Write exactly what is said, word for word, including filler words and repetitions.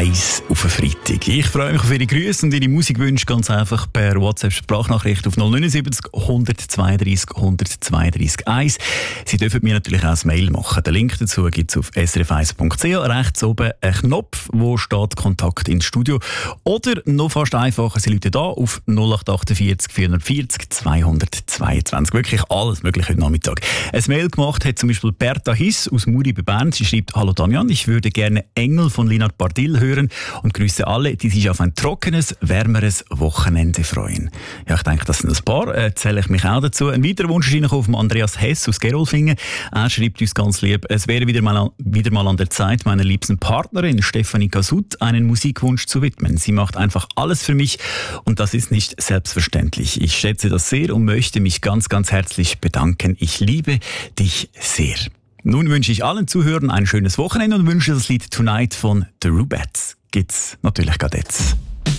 eins auf einen Freitag. Ich freue mich auf Ihre Grüße und Ihre Musikwünsche ganz einfach per WhatsApp-Sprachnachricht auf null neun sieben null eins zwei drei eins zwei drei eins. Sie dürfen mir natürlich auch ein Mail machen. Den Link dazu gibt es auf s r f eins punkt c h. Rechts oben ein Knopf, wo steht Kontakt ins Studio. Oder noch fast einfacher, Sie rufen da auf null acht vier acht vier vier null zwei zwei zwei. Wirklich alles möglich heute Nachmittag. Ein Mail gemacht hat zum Beispiel Berta Hiss aus Muri bei Bern. Sie schreibt: Hallo Damian, ich würde gerne Engel von Linard Bardil hören und grüße alle, die sich auf ein trockenes, wärmeres Wochenende freuen. Ja, ich denke, das sind ein paar. Äh, zähle ich mich auch dazu. Ein weiterer Wunsch ist auf Andreas Hess aus Gerolfingen. Er schreibt uns ganz lieb: Es wäre wieder mal, wieder mal an der Zeit, meiner liebsten Partnerin Stefanie Kasut einen Musikwunsch zu widmen. Sie macht einfach alles für mich und das ist nicht selbstverständlich. Ich schätze das sehr und möchte mich ganz, ganz herzlich bedanken. Ich liebe dich sehr. Nun wünsche ich allen Zuhörern ein schönes Wochenende und wünsche das Lied Tonight von The Rubettes. Gibt's natürlich gerade jetzt.